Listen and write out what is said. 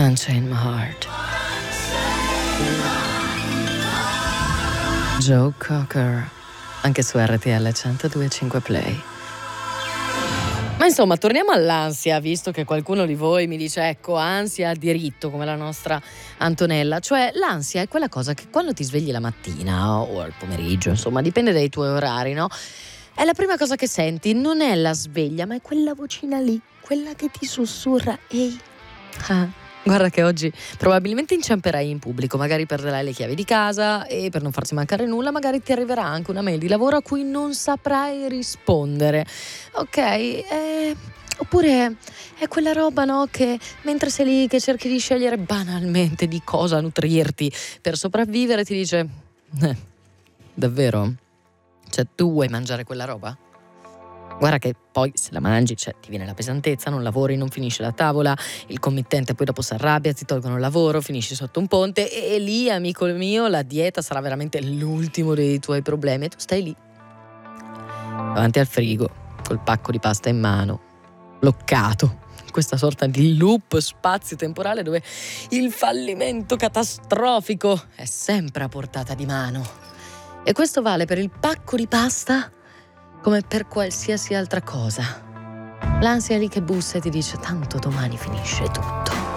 Unchain My Heart. Joe Cocker, anche su RTL 102.5 Play. Ma insomma, torniamo all'ansia, visto che qualcuno di voi mi dice ecco, ansia a diritto, come la nostra Antonella. Cioè, l'ansia è quella cosa che quando ti svegli la mattina o al pomeriggio, insomma, dipende dai tuoi orari, no? È la prima cosa che senti, non è la sveglia, ma è quella vocina lì, quella che ti sussurra. Ehi, guarda che oggi probabilmente inciamperai in pubblico, magari perderai le chiavi di casa e per non farsi mancare nulla magari ti arriverà anche una mail di lavoro a cui non saprai rispondere. Ok? Oppure è quella roba, no, che mentre sei lì che cerchi di scegliere banalmente di cosa nutrirti per sopravvivere ti dice davvero? Cioè, tu vuoi mangiare quella roba? Guarda che poi se la mangi, cioè, ti viene la pesantezza, non lavori, non finisce la tavola, il committente poi dopo si arrabbia, ti tolgono il lavoro, finisci sotto un ponte e lì, amico mio, la dieta sarà veramente l'ultimo dei tuoi problemi e tu stai lì, davanti al frigo, col pacco di pasta in mano, bloccato, in questa sorta di loop spazio-temporale dove il fallimento catastrofico è sempre a portata di mano. E questo vale per il pacco di pasta come per qualsiasi altra cosa. L'ansia è lì che bussa e ti dice tanto domani finisce tutto.